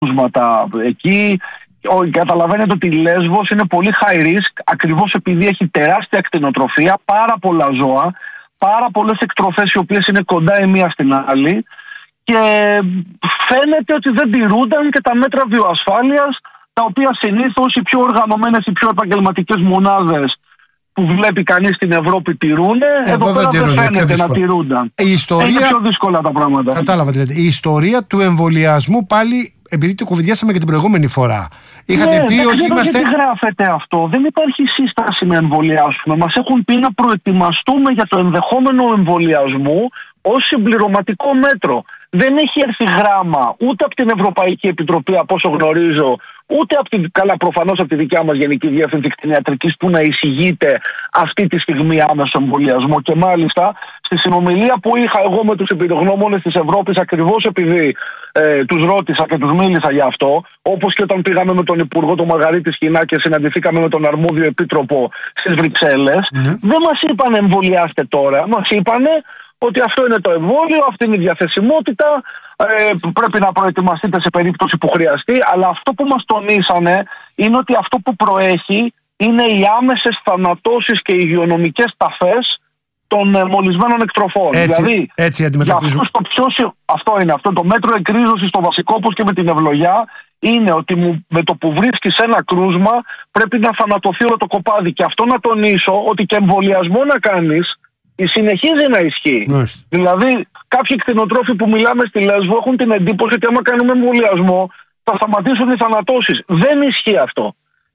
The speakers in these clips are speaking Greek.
κρούσματα εκεί. Καταλαβαίνετε ότι η Λέσβος είναι πολύ high risk, ακριβώς επειδή έχει τεράστια ακτινοτροφία, πάρα πολλά ζώα, πάρα πολλές εκτροφές οι οποίες είναι κοντά η μία στην άλλη, και φαίνεται ότι δεν τηρούνταν και τα μέτρα βιοασφάλειας, τα οποία συνήθως οι πιο οργανωμένες, οι πιο επαγγελματικές μονάδες που βλέπει κανείς στην Ευρώπη τηρούν. Εδώ πέρα δεν φαίνεται να τηρούνταν. Είναι πιο δύσκολα τα πράγματα. Κατάλαβα τι λέτε. Η ιστορία του εμβολιασμού πάλι, επειδή το κουβεντιάσαμε και την προηγούμενη φορά. Είχατε πει ότι είμαστε. Γιατί γράφεται αυτό. Δεν υπάρχει σύσταση να εμβολιάσουμε. Μας έχουν πει να προετοιμαστούμε για το ενδεχόμενο εμβολιασμού ως συμπληρωματικό μέτρο. Δεν έχει έρθει γράμμα ούτε από την Ευρωπαϊκή Επιτροπή, από όσο γνωρίζω, ούτε προφανώς από τη δικιά μας Γενική Διεύθυνση Κτηνιατρικής, που να εισηγείται αυτή τη στιγμή άμεσο εμβολιασμό. Και μάλιστα στη συνομιλία που είχα εγώ με τους εμπειρογνώμονες της Ευρώπης, ακριβώς επειδή τους ρώτησα και τους μίλησα για αυτό, όπως και όταν πήγαμε με τον Υπουργό τον Μαργαρίτη Σχοινά και συναντηθήκαμε με τον αρμόδιο επίτροπο στις Βρυξέλλες, δεν μας είπαν εμβολιάστε τώρα, μας είπανε ότι αυτό είναι το εμβόλιο, αυτή είναι η διαθεσιμότητα, πρέπει να προετοιμαστείτε σε περίπτωση που χρειαστεί, αλλά αυτό που μας τονίσανε είναι ότι αυτό που προέχει είναι οι άμεσες θανατώσεις και οι υγειονομικές ταφές των μολυσμένων εκτροφών. Έτσι αντιμετωπίζουν. Αυτό είναι το μέτρο εκρίζωσης, το βασικό, όπως και με την ευλογιά, είναι ότι με το που βρίσκεις ένα κρούσμα πρέπει να θανατωθεί όλο το κοπάδι. Και αυτό να τονίσω ότι και εμβολιασμό να κάνεις συνεχίζει να ισχύει. Δηλαδή, κάποιοι κτηνοτρόφοι που μιλάμε στη Λέσβο έχουν την εντύπωση ότι άμα κάνουμε εμβολιασμό θα σταματήσουν οι θανατώσεις. Δεν ισχύει αυτό.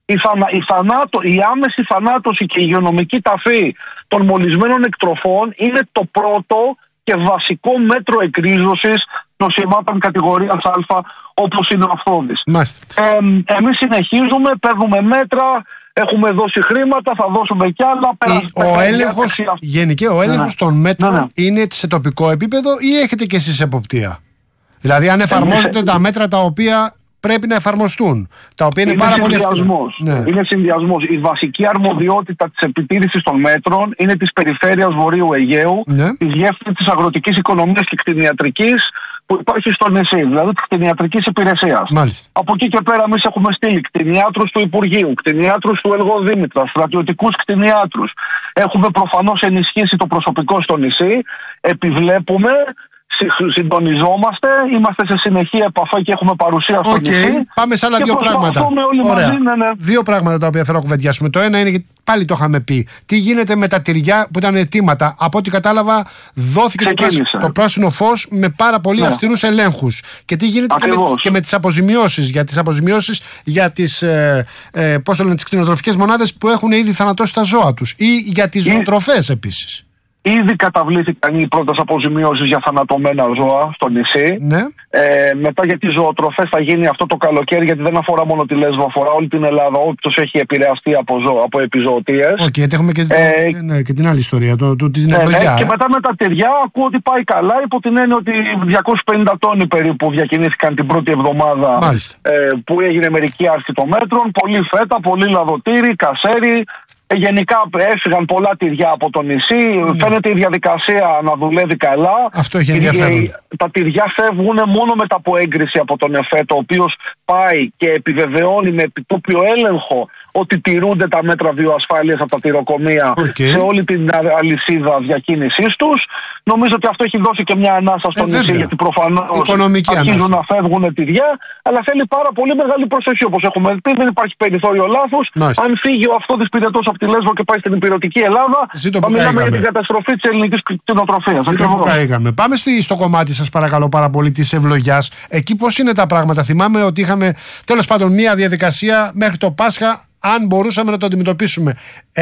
Η άμεση θανάτωση και η υγειονομική ταφή των μολυσμένων εκτροφών είναι το πρώτο και βασικό μέτρο εκρίζωσης νοσημάτων κατηγορίας Α, όπως είναι ο Αφθόδης. Εμείς συνεχίζουμε, παίρνουμε μέτρα. Έχουμε δώσει χρήματα, θα δώσουμε κι άλλα. Ο έλεγχος των μέτρων είναι σε τοπικό επίπεδο ή έχετε κι εσείς εποπτεία? Δηλαδή, αν εφαρμόζονται τα μέτρα τα οποία πρέπει να εφαρμοστούν, τα οποία είναι πάρα πολύ εύκολα. Είναι συνδυασμός. Η βασική αρμοδιότητα της επιτήρησης των μέτρων είναι της Περιφέρειας Βορείου Αιγαίου, της Διεύθυνσης Αγροτικής Οικονομίας και Κτηνιατρικής που υπάρχει στο νησί, δηλαδή της κτηνιατρικής υπηρεσίας. Από εκεί και πέρα, εμείς έχουμε στείλει κτηνιάτρους του Υπουργείου, κτηνιάτρους του Ελγοδήμητρα, στρατιωτικούς κτηνιάτρους. Έχουμε προφανώς ενισχύσει το προσωπικό στο νησί. Επιβλέπουμε, συντονιζόμαστε, είμαστε σε συνεχή επαφή και έχουμε παρουσία στο νησί. Πάμε σε άλλα δύο πράγματα. Δύο πράγματα τα οποία θέλω να κουβεντιάσουμε. Το ένα είναι, και πάλι το είχαμε πει, τι γίνεται με τα τυριά που ήταν αιτήματα. Από ό,τι κατάλαβα, δόθηκε το πράσινο φως με πάρα πολύ αυστηρούς ελέγχους. Και τι γίνεται και με τις αποζημιώσεις. Για τις αποζημιώσεις για τις κτηνοτροφικές μονάδες που έχουν ήδη θανατώσει τα ζώα τους, ή για τις ζωοτροφές επίσης. Ήδη καταβλήθηκαν οι πρώτες αποζημιώσεις για θανατωμένα ζώα στο νησί. Μετά για τις ζωοτροφές θα γίνει αυτό το καλοκαίρι, γιατί δεν αφορά μόνο τη Λέσβο, αφορά όλη την Ελλάδα, όποιος έχει επηρεαστεί από επιζωοτίες. Γιατί έχουμε και την άλλη ιστορία, την ευλογιά. Και μετά με τα τυριά ακούω ότι πάει καλά, υπό την έννοια ότι 250 τόνοι περίπου διακινήθηκαν την πρώτη εβδομάδα που έγινε μερική άρση των μέτρων. Πολύ φέτα, πολύ λαδοτήρι, κασέρι. Γενικά έφυγαν πολλά τυριά από το νησί. Φαίνεται η διαδικασία να δουλεύει καλά. Αυτό έχει ενδιαφέρον. Τα τυριά φεύγουν μόνο μετά από έγκριση από τον ΕΦΕΤ, ο οποίος πάει και επιβεβαιώνει με επιτόπιο έλεγχο ότι τηρούνται τα μέτρα βιοασφάλειας από τα τυροκομεία σε όλη την αλυσίδα διακίνησής τους. Νομίζω ότι αυτό έχει δώσει και μια ανάσα στο νησί, γιατί προφανώς αρχίζουν να φεύγουν τυριά, αλλά θέλει πάρα πολύ μεγάλη προσοχή. Όπως έχουμε πει, δεν υπάρχει περιθώριο λάθους. Αν φύγει ο Αφθόδης πυρετός από τη Λέσβο και πάει στην υπηρετική Ελλάδα, θα μιλάμε για την καταστροφή της ελληνικής κτηνοτροφίας. Πάμε στο κομμάτι, σας παρακαλώ πάρα πολύ, της ευλογιάς. Εκεί πώς είναι τα πράγματα? Θυμάμαι ότι είχαμε τέλος πάντων μια διαδικασία μέχρι το Πάσχα, αν μπορούσαμε να το αντιμετωπίσουμε.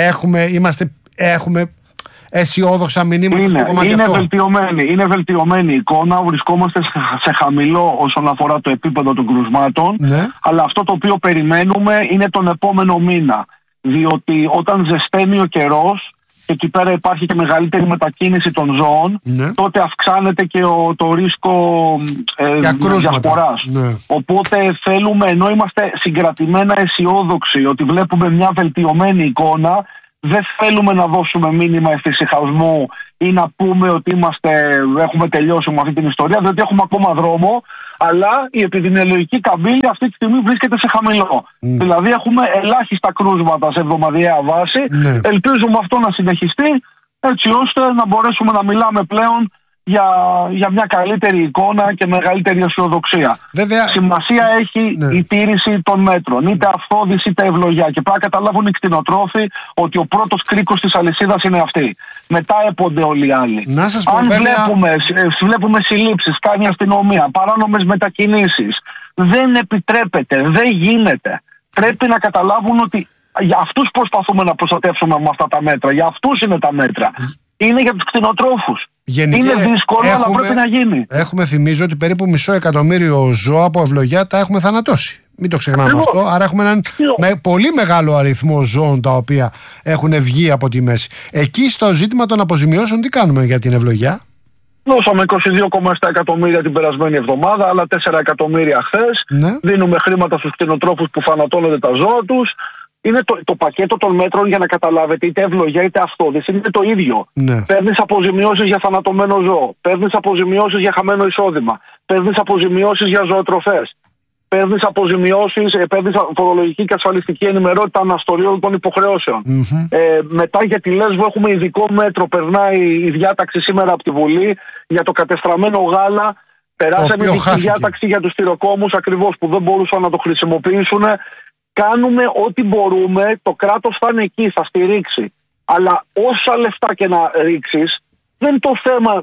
Έχουμε αισιόδοξα μηνύματα στο κομμάτι αυτό? Είναι βελτιωμένη η εικόνα. Βρισκόμαστε σε χαμηλό όσον αφορά το επίπεδο των κρουσμάτων. Αλλά αυτό το οποίο περιμένουμε είναι τον επόμενο μήνα. Διότι όταν ζεσταίνει ο καιρός και εκεί πέρα υπάρχει και μεγαλύτερη μετακίνηση των ζώων, τότε αυξάνεται και το ρίσκο διασποράς. Οπότε θέλουμε, ενώ είμαστε συγκρατημένα αισιόδοξοι ότι βλέπουμε μια βελτιωμένη εικόνα, δεν θέλουμε να δώσουμε μήνυμα εφησυχασμού ή να πούμε ότι έχουμε τελειώσει με αυτή την ιστορία, διότι έχουμε ακόμα δρόμο, αλλά η επιδημιολογική καμπύλη αυτή τη στιγμή βρίσκεται σε χαμηλό. Δηλαδή έχουμε ελάχιστα κρούσματα σε εβδομαδιαία βάση. Ελπίζουμε αυτό να συνεχιστεί, έτσι ώστε να μπορέσουμε να μιλάμε πλέον για μια καλύτερη εικόνα και μεγαλύτερη αισιοδοξία. Βέβαια, σημασία έχει η τήρηση των μέτρων, είτε αυθόδηση είτε ευλογιά. Και πρέπει να καταλάβουν οι κτηνοτρόφοι ότι ο πρώτος κρίκος της αλυσίδας είναι αυτή. Μετά έπονται όλοι οι άλλοι. Αν βλέπουμε συλλήψεις, κάνει αστυνομία, παράνομες μετακινήσεις, δεν επιτρέπεται, δεν γίνεται. Πρέπει να καταλάβουν ότι για αυτούς προσπαθούμε να προστατεύσουμε με αυτά τα μέτρα. Για αυτούς είναι τα μέτρα. Είναι για τους κτηνοτρόφους. Είναι δύσκολο, αλλά πρέπει να γίνει. Θυμίζω ότι περίπου 500.000 ζώα από ευλογιά τα έχουμε θανατώσει. Μην το ξεχνάμε αυτό. Άρα έχουμε έναν πολύ μεγάλο αριθμό ζώων τα οποία έχουν βγει από τη μέση. Εκεί στο ζήτημα των αποζημιώσεων τι κάνουμε για την ευλογιά? Δώσαμε 22,7 εκατομμύρια την περασμένη εβδομάδα, άλλα 4 εκατομμύρια χθες. Δίνουμε χρήματα στους κτηνοτρόφους που θανατώνονται τα ζώα τους. Είναι το πακέτο των μέτρων, για να καταλάβετε, είτε ευλογιά είτε αυτόδηση, είναι το ίδιο. Παίρνεις αποζημιώσεις για θανατωμένο ζώο, παίρνεις αποζημιώσεις για χαμένο εισόδημα, παίρνεις αποζημιώσεις για ζωοτροφές, παίρνεις αποζημιώσεις, παίρνεις φορολογική και ασφαλιστική ενημερότητα αναστολών των υποχρεώσεων. Μετά για τη Λέσβο έχουμε ειδικό μέτρο, περνάει η διάταξη σήμερα από τη Βουλή για το κατεστραμμένο γάλα. Περάσαμε ειδική διάταξη για τους τυροκόμους ακριβώς που δεν μπορούσαν να το χρησιμοποιήσουν. Κάνουμε ό,τι μπορούμε, το κράτος θα είναι εκεί, θα στηρίξει. Αλλά όσα λεφτά και να ρίξεις, δεν είναι το θέμα,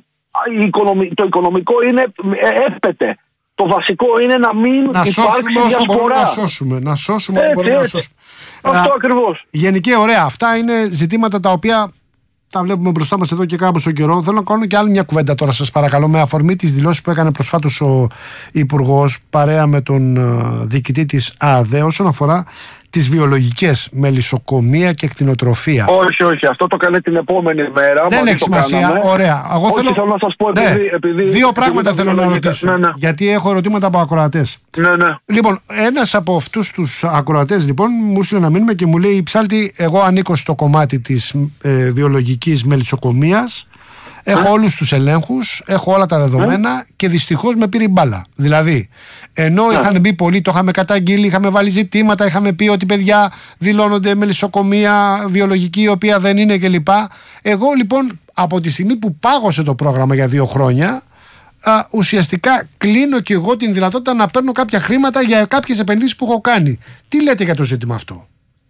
το οικονομικό είναι έπεται. Το βασικό είναι να μην υπάρξει διασπορά. Να σώσουμε ό,τι μπορούμε να σώσουμε. Αυτό ακριβώς. Γενικά, ωραία. Αυτά είναι ζητήματα τα οποία τα βλέπουμε μπροστά μας εδώ και κάποιο καιρό. Θέλω να κάνω και άλλη μια κουβέντα τώρα, σας παρακαλώ, με αφορμή τις δηλώσεις που έκανε προσφάτως ο Υπουργός παρέα με τον διοικητή της ΑΔΕ όσον αφορά τις βιολογικές μελισσοκομεία και κτηνοτροφία. Όχι, αυτό το κάνει την επόμενη μέρα. Δεν έχει σημασία. Ωραία. Θέλω να σας πω, επειδή δύο πράγματα θέλω να ρωτήσω. Γιατί έχω ερωτήματα από ακροατές. Λοιπόν, ένας από αυτούς τους ακροατές λοιπόν μου στείλε ένα μήνυμα και μου λέει: Ψάλτη, εγώ ανήκω στο κομμάτι της βιολογικής μελισσοκομείας. Έχω όλους τους ελέγχους, έχω όλα τα δεδομένα και δυστυχώς με πήρε η μπάλα. Δηλαδή, ενώ είχαν μπει πολλοί, το είχαμε καταγγείλει, είχαμε βάλει ζητήματα, είχαμε πει ότι παιδιά δηλώνονται μελισσοκομεία βιολογική, η οποία δεν είναι κλπ. Εγώ λοιπόν, από τη στιγμή που πάγωσε το πρόγραμμα για 2 χρόνια, ουσιαστικά κλείνω και εγώ την δυνατότητα να παίρνω κάποια χρήματα για κάποιες επενδύσεις που έχω κάνει. Τι λέτε για το ζήτημα αυτό?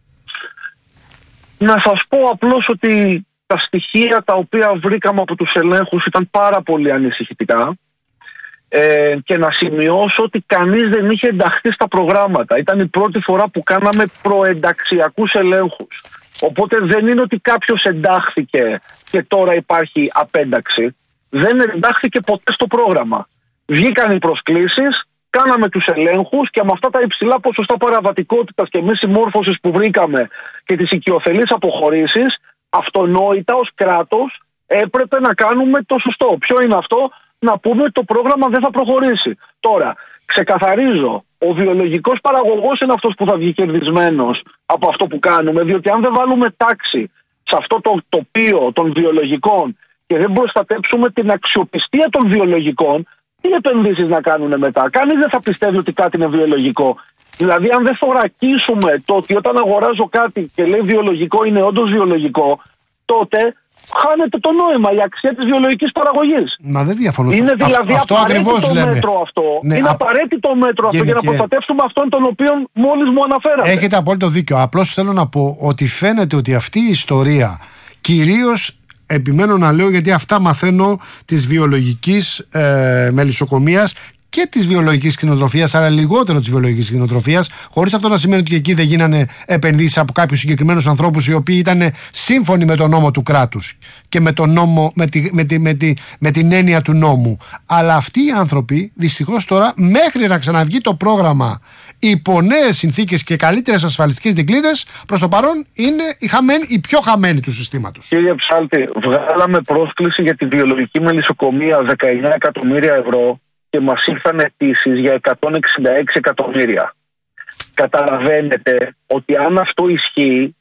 Να σας πω απλώς ότι τα στοιχεία τα οποία βρήκαμε από τους ελέγχους ήταν πάρα πολύ ανησυχητικά και να σημειώσω ότι κανείς δεν είχε ενταχθεί στα προγράμματα. Ήταν η πρώτη φορά που κάναμε προενταξιακούς ελέγχους. Οπότε δεν είναι ότι κάποιος εντάχθηκε και τώρα υπάρχει απένταξη. Δεν εντάχθηκε ποτέ στο πρόγραμμα. Βγήκαν οι προσκλήσεις, κάναμε τους ελέγχους και με αυτά τα υψηλά ποσοστά παραβατικότητας και μη συμμόρφωσης που βρήκαμε και τις οικειοθελείς αποχωρήσεις, αυτονόητα ως κράτος έπρεπε να κάνουμε το σωστό. Ποιο είναι αυτό? Να πούμε ότι το πρόγραμμα δεν θα προχωρήσει. Τώρα, ξεκαθαρίζω, ο βιολογικός παραγωγός είναι αυτός που θα βγει κερδισμένος από αυτό που κάνουμε, διότι αν δεν βάλουμε τάξη σε αυτό το τοπίο των βιολογικών και δεν προστατέψουμε την αξιοπιστία των βιολογικών, τι επενδύσεις να κάνουν μετά? Κανείς δεν θα πιστεύει ότι κάτι είναι βιολογικό. Δηλαδή, αν δεν θωρακίσουμε το ότι όταν αγοράζω κάτι και λέει βιολογικό είναι όντως βιολογικό, τότε χάνεται το νόημα, η αξία της βιολογικής παραγωγής. Μα δεν διαφωνώ. Είναι δηλαδή αυτό απαραίτητο μέτρο αυτό. Ναι, είναι απαραίτητο μέτρο αυτό για να προστατεύσουμε αυτόν τον οποίο μόλις μου αναφέρατε. Έχετε απόλυτο δίκιο. Απλώς θέλω να πω ότι φαίνεται ότι αυτή η ιστορία, κυρίως επιμένω να λέω γιατί αυτά μαθαίνω, της βιολογικής μελισσοκομείας και της βιολογικής κτηνοτροφίας, αλλά λιγότερο της βιολογικής κτηνοτροφίας, χωρίς αυτό να σημαίνει ότι εκεί δεν γίνανε επενδύσεις από κάποιους συγκεκριμένους ανθρώπους οι οποίοι ήταν σύμφωνοι με τον νόμο του κράτους και με τον νόμο, με την έννοια του νόμου. Αλλά αυτοί οι άνθρωποι δυστυχώς τώρα, μέχρι να ξαναβγεί το πρόγραμμα υπό νέες συνθήκες και καλύτερες ασφαλιστικές δικλείδες, προς το παρόν είναι οι πιο χαμένοι του συστήματος. Κύριε Ψάλτη, βγάλαμε πρόσκληση για τη βιολογική μελισσοκομεία 19 εκατομμύρια ευρώ και μας ήρθαν αιτήσεις για 166 εκατομμύρια. Καταλαβαίνετε ότι αν αυτό ισχύει,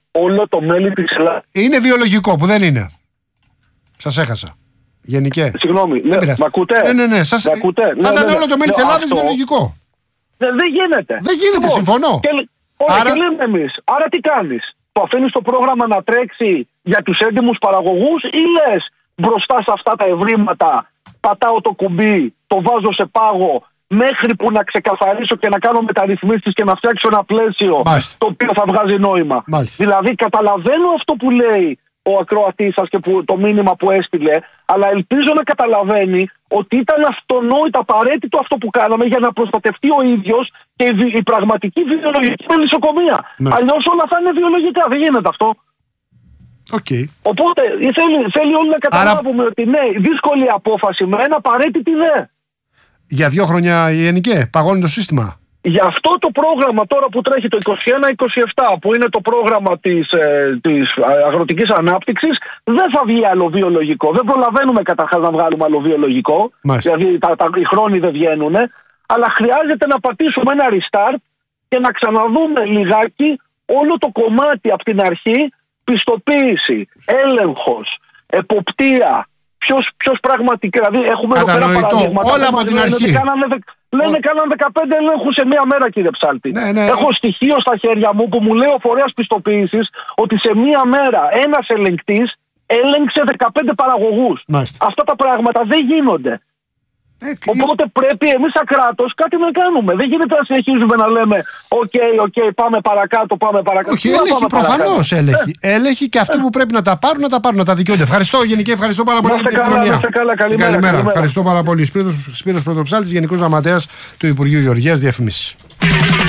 όλο το μέλι της Ελλάδας. Είναι βιολογικό που δεν είναι. Σας έχασα. Γενικέ. Συγγνώμη, ναι, μ' ακούτε? Ναι. Θα ήταν όλο το μέλι της Ελλάδας βιολογικό. Δεν γίνεται. Δεν γίνεται, συμφωνώ. Και λέμε εμείς, άρα τι κάνεις? Το αφήνεις το πρόγραμμα να τρέξει για τους έντιμους παραγωγούς ή λες μπροστά σε αυτά τα ευρήματα πατάω το κουμπί, το βάζω σε πάγο μέχρι που να ξεκαθαρίσω και να κάνω μεταρρυθμίσεις και να φτιάξω ένα πλαίσιο το οποίο θα βγάζει νόημα. Δηλαδή καταλαβαίνω αυτό που λέει ο ακροατής σας και το μήνυμα που έστειλε, αλλά ελπίζω να καταλαβαίνει ότι ήταν αυτονόητο, απαραίτητο αυτό που κάναμε για να προστατευτεί ο ίδιος και η πραγματική βιολογική μελισσοκομεία. Αλλιώς όλα θα είναι βιολογικά, δεν γίνεται αυτό. Okay. Οπότε θέλει όλοι να καταλάβουμε ότι ναι, δύσκολη απόφαση με ένα απαραίτητη δε. Για 2 χρόνια η ΕΝΚΕ παγώνει το σύστημα. Για αυτό το πρόγραμμα τώρα που τρέχει το 21-27, που είναι το πρόγραμμα της αγροτικής ανάπτυξης, δεν θα βγει άλλο βιολογικό. Δεν προλαβαίνουμε καταρχάς να βγάλουμε άλλο βιολογικό. Δηλαδή οι χρόνοι δεν βγαίνουν. Αλλά χρειάζεται να πατήσουμε ένα restart και να ξαναδούμε λιγάκι όλο το κομμάτι από την αρχή. Πιστοποίηση, έλεγχος, εποπτεία. Ποιος πραγματικά. Δηλαδή έχουμε εδώ πέρα παραδείγματα. Όλα από την αρχή. Λένε κάναν 15 ελέγχους σε μία μέρα, κύριε Ψάλτη. Ναι. Έχω στοιχείο στα χέρια μου που μου λέει ο φορέας πιστοποίησης ότι σε μία μέρα ένας ελεγκτής έλεγξε 15 παραγωγούς. Αυτά τα πράγματα δεν γίνονται. Οπότε πρέπει εμείς σαν κράτος κάτι να κάνουμε. Δεν γίνεται να συνεχίζουμε να λέμε οκ, πάμε παρακάτω. Όχι, έλεγχη προφανώς έλεγχη. Έλεγχη και αυτοί που πρέπει να τα πάρουν, να τα δικαιούνται. Ευχαριστώ Γενική, ευχαριστώ πάρα πολύ. Καλημέρα. Ευχαριστώ πάρα πολύ. Σπύρος Πρωτοψάλτης, Γενικός Γραμματέας του Υπουργείου Γεωργίας, Διαφημίσεις.